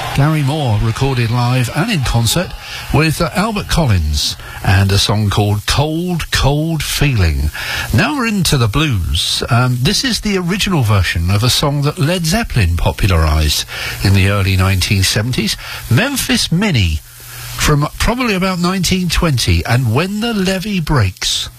Gary Moore recorded live and in concert with Albert Collins and a song called Cold, Cold Feeling. Now we're into the blues. This is the original version of a song that Led Zeppelin popularised in the early 1970s. Memphis Minnie from probably about 1920, and When the Levee Breaks.